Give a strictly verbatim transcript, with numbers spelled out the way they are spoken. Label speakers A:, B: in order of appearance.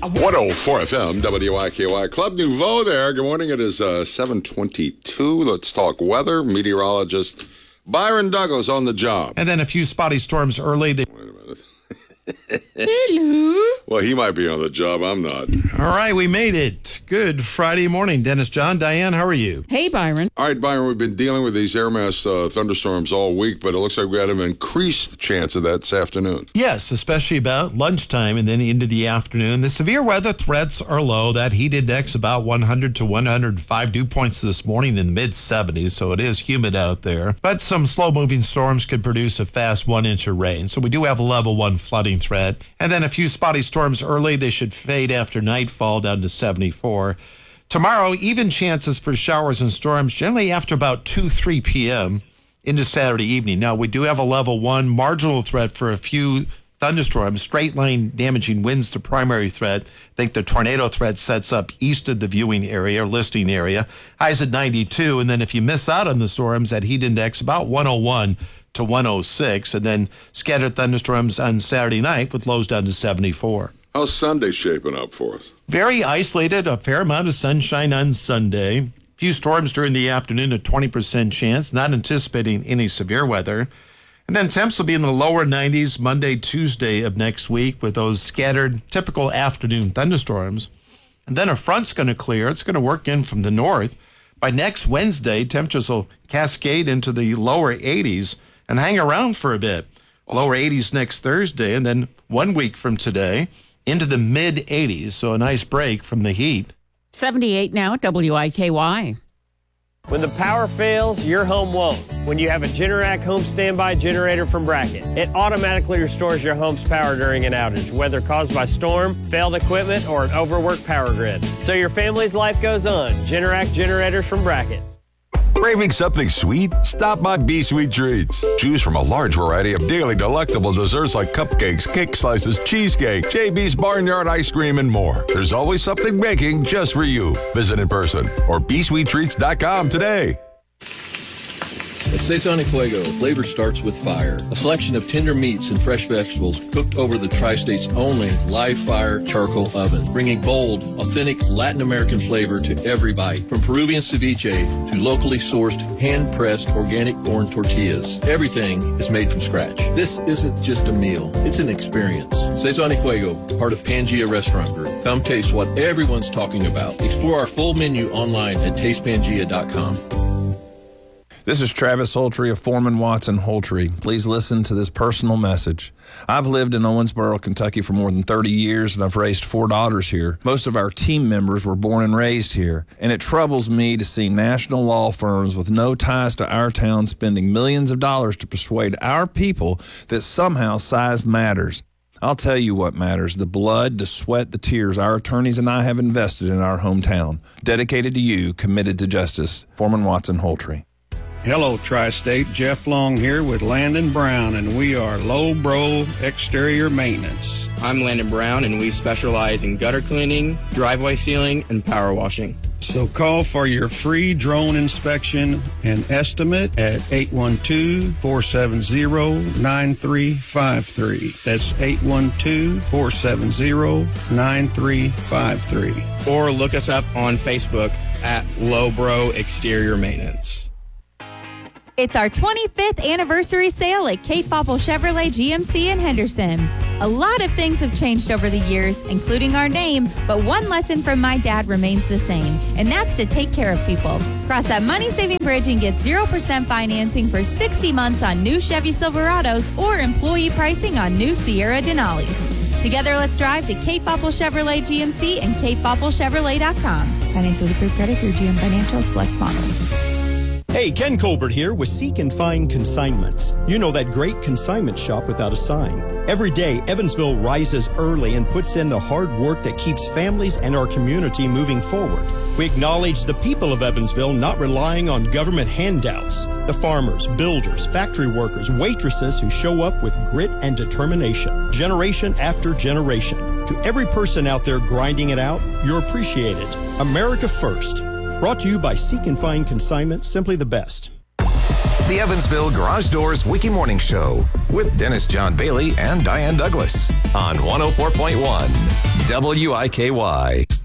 A: one oh four F M, W I K Y. Club Nouveau there. Good morning. It is uh, seven twenty-two. Let's talk weather. Meteorologist Byron Douglas on the job.
B: And then a few spotty storms early. They-
A: Wait a minute.
B: Hello.
A: Well, he might be on the job. I'm not.
B: All right, we made it. Good Friday morning. Dennis, John, Diane, how are you?
C: Hey, Byron.
A: All right, Byron, we've been dealing with these air mass uh, thunderstorms all week, but it looks like we had an increased chance of that this afternoon.
B: Yes, especially about lunchtime and then into the afternoon. The severe weather threats are low. That heat index about one hundred to one hundred five dew points this morning in the mid seventies, so it is humid out there. But some slow-moving storms could produce a fast one inch of rain, so we do have a level one flooding threat. And then a few spotty storms early. They should fade after nightfall down to seventy-four. Tomorrow, even chances for showers and storms, generally after about two, three p.m. into Saturday evening. Now, we do have a level one marginal threat for a few thunderstorms. Straight line damaging winds the primary threat. I think the tornado threat sets up east of the viewing area or listening area. Highs at ninety-two. And then if you miss out on the storms, that heat index about one oh one to one oh six. And then scattered thunderstorms on Saturday night with lows down to seventy-four.
A: How's Sunday shaping up for us?
B: Very isolated, a fair amount of sunshine on Sunday. A few storms during the afternoon, a twenty percent chance, not anticipating any severe weather. And then temps will be in the lower nineties Monday, Tuesday of next week with those scattered, typical afternoon thunderstorms. And then a front's going to clear. It's going to work in from the north. By next Wednesday, temperatures will cascade into the lower eighties and hang around for a bit. Lower eighties next Thursday, and then one week from today, into the mid eighties, so a nice break from the heat.
C: seventy-eight now at W I K Y.
D: When the power fails, your home won't. When you have a Generac home standby generator from Bracket, it automatically restores your home's power during an outage, whether caused by storm, failed equipment, or an overworked power grid. So your family's life goes on. Generac generators from Bracket.
E: Craving something sweet? Stop by B-Sweet Treats. Choose from a large variety of daily delectable desserts like cupcakes, cake slices, cheesecake, J B's Barnyard ice cream, and more. There's always something baking just for you. Visit in person or b sweet treats dot com today.
F: At Sazón y Fuego, flavor starts with fire. A selection of tender meats and fresh vegetables cooked over the Tri-State's only live fire charcoal oven, bringing bold, authentic Latin American flavor to every bite. From Peruvian ceviche to locally sourced, hand-pressed organic corn tortillas, everything is made from scratch. This isn't just a meal, it's an experience. Sazón y Fuego, part of Pangea Restaurant Group. Come taste what everyone's talking about. Explore our full menu online at taste pangea dot com.
G: This is Travis Holtry of Foreman Watson Holtry. Please listen to this personal message. I've lived in Owensboro, Kentucky for more than thirty years, and I've raised four daughters here. Most of our team members were born and raised here, and it troubles me to see national law firms with no ties to our town spending millions of dollars to persuade our people that somehow size matters. I'll tell you what matters, the blood, the sweat, the tears our attorneys and I have invested in our hometown. Dedicated to you, committed to justice. Foreman Watson Holtry.
H: Hello, Tri-State. Jeff Long here with Landon Brown, and we are Low Bro Exterior Maintenance.
I: I'm Landon Brown, and we specialize in gutter cleaning, driveway sealing, and power washing.
H: So call for your free drone inspection and estimate at eight one two, four seven zero, nine three five three. That's eight one two, four seven zero, nine three five three.
I: Or look us up on Facebook at Low Bro Exterior Maintenance.
J: It's our twenty-fifth anniversary sale at Kate Foppel Chevrolet G M C in Henderson. A lot of things have changed over the years, including our name, but one lesson from my dad remains the same, and that's to take care of people. Cross that money-saving bridge and get zero percent financing for sixty months on new Chevy Silverados or employee pricing on new Sierra Denali's. Together, let's drive to Kate Foppel Chevrolet G M C and kate foppel chevrolet dot com. Finance with approved credit through G M Financial Select Models.
K: Hey, Ken Colbert here with Seek and Find Consignments. You know that great consignment shop without a sign. Every day, Evansville rises early and puts in the hard work that keeps families and our community moving forward. We acknowledge the people of Evansville not relying on government handouts, the farmers, builders, factory workers, waitresses who show up with grit and determination, generation after generation. To every person out there grinding it out, you're appreciated. America first. Brought to you by Seek and Find Consignment, simply the best.
L: The Evansville Garage Doors Wiki Morning Show with Dennis John Bailey and Diane Douglas on one oh four point one. W I K Y.